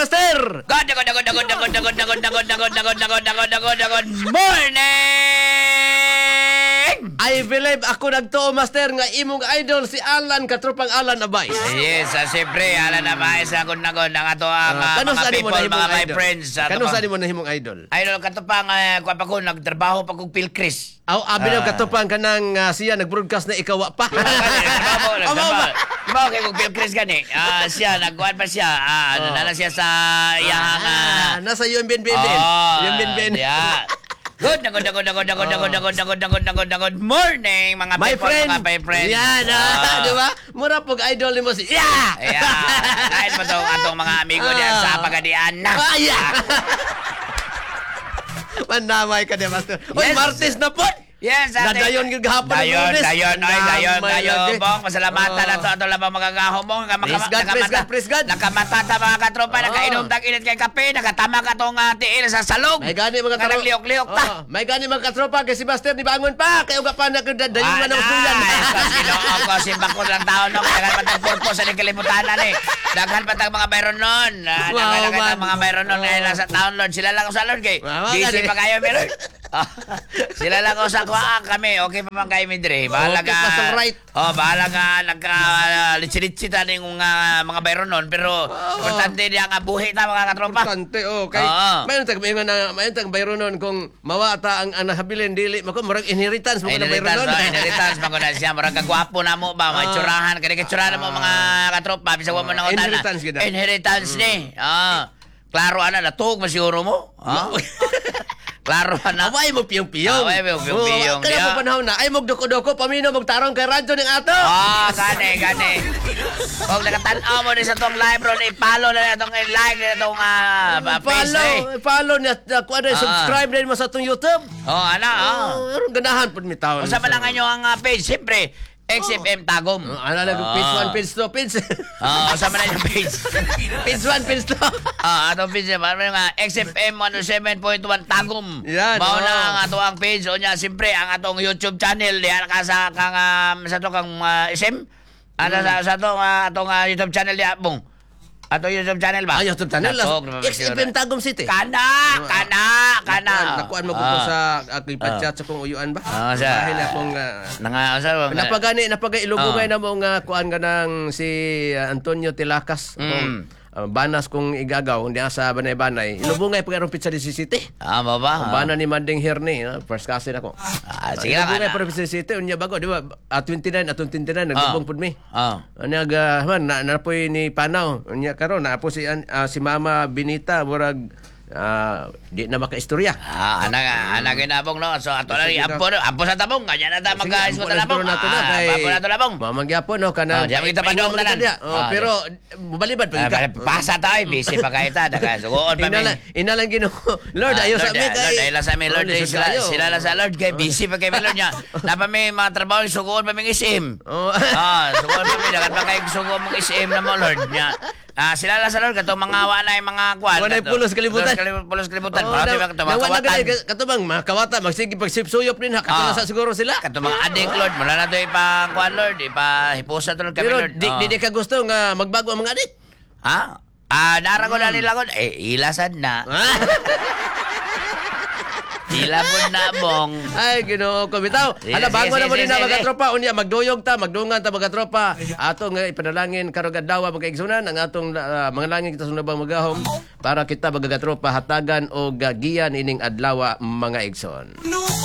Master! Good morning! I believe ako nagtuo, Master, nga imong idol si Alan, katropang Alan Abay. Yes, siyempre, alam na ba, sa kunagod ng ato ang mga people, mga my friends. Kano saan mo na himong idol? Idol, katupang, kung pa ko, nagtrabaho pa kong Pilcris. Abinaw katupang ka ng siya, nag-broadcast na ikaw pa. Diba, kay kong Pilcris gani, siya, nagkuhan pa siya, nana siya sa iyang... Nasa UMBNB. UMBNB. Good morning, mga my people, friend. mga my friends. Yan, di ba? Mura pog idol ni mo si... Yeah! Kahit mo atong mga amigo diyan sa Pagadian na. Manamay ka di, Master. Uy, Martes na po! Yes, Dadayon yung gahapon ng Lunes. Dayon, bong. Pasalamatan na ito labang magagahom mo. Praise God. Nakamatata mga katropa, nakainom tag-init kay kape, nakatama ka itong tiil sa salog. May gani mga katropa. Nagliyok-liyok ta. May gani mga katropa, kay si Master di bangon pa. Kaya uga pa nagdadayon na ng tuyan. Ginoo ko, simbakot lang tao no. Daghan pa tag purpose sa kalibutan eh. Daghan pa tag mga bayron nun. Daghan mga bayron nun ngayon lang sa town lord. Sila lang sa lord kay. Busy pa kayo meron. Sila lang ko sa kuhaan kami. Okay pa man kayo midre. Bahala Okay pa sa right. Bahala nga nagka-litsi-litsita ng mga bayron nun. Pero importante niya nga buhi ta mga katropa. Importante, okay. Mayroon tag bayron nun kung mawata ang anahabilin dili. Marang inheritance mo na bayron nun. Inheritance mo na siya. Marang kagwapo na mo ba? May tsurahan. Kaya kitsurahan mo mga katropa. Bisa mo nang utana. Inheritance ni. Klaro ana, natug masiguro mo. Klaro na. Away mo piyong-piyong. Kaya mo panahon na. Ay mo doko-doko. Pamino magtarong kay radyo ng ato. Gani. Kung nakatanaw mo din sa tong live ron, i-follow na itong like na itong page na Follow niya. Subscribe na mo sa itong YouTube. Ganahan po mi taon. Sa malangan nyo ang page, siyempre, XFM Tagum. Page 1, page 2, page. Sa malangan yung page. Page 1, page 2. Atong page nga XFM 107.1 Tagum. Yan. Mao na ang ato ang page o niya siyempre ang atong YouTube channel diha ka sa to kang SM. Sa to atong YouTube channel diha bong. Ato YouTube channel ba? YouTube channel. XFM Tagum City. Kana. Nakuan mo ko sa aking pagchat sa kong uyuan ba? Dahil akong napagani ilubungay na mo nga kuan nga ng si Antonio Tilakas. Banas kong igagaw hindi sa banay-banay. Ilubungay pag arong pizza di City. Baba. Bana ni Manding Hirni, first kasi ako. Sige lang. Ilubungay pag pizza City unya bago, di ba? 29 nagbubong pud mi. Napoy ni Panaw. Unya karon naapo si Mama Binita murag di na makaistorya. Anak ginabong no. So ato na ampo sa tabong kanya na ta mag-isgot na tabong. Ampo na tabong. Mamagyapo no kana. Kita pa dong tanan. Pero bubalibad pa ka. Pasa tayo busy pa kay ta daga sugoon pa mi. Inalang Ginoo. Lord ayo sa mi kay. Dahil sa mi Lord sila la sa Lord kay busy pa kay Lord niya. Napa may mga trabaho sugoon pa mi isim. Sugoon pa mi dagan pa kay sugoon mong isim na mo Lord niya. Sila la sa Lord katong mga wanay mga kwan. Wanay pulos kalibutan. Pulos kalibutan. Katubang makawata magsige pagsipsuyop din ha. Katong sa siguro sila. Katong mga adik Lord, mula na to ipa kwan Lord, ipa hipusa to Lord kami Lord. Pero di ka gusto nga magbago ang mga adik. Nara ko na nila ko. Ilasan na. Ilabon na bong. Ay, Ginoo ko bitaw. Bago na mo din na mga tropa. Unya magduyog ta, magdungan ta mga tropa. Ato nga ipanalangin karong adlaw magkaigsunan ang atong mga langin kita sunod magahom para kita mga tropa hatagan o gagiyan ining adlaw mga igsoon.